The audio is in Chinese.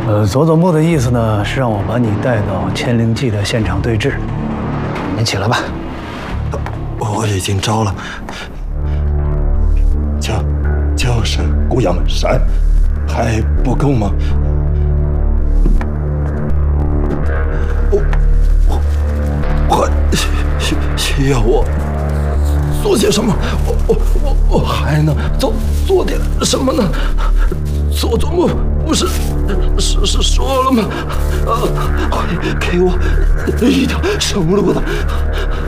佐佐木的意思呢是让我把你带到千灵记的现场对峙。你起来吧。 我已经招了，就是孤阳山，还不够吗？我需要我做些什么？我还能做点什么呢？佐佐木不是说了吗？会给我一条生路的。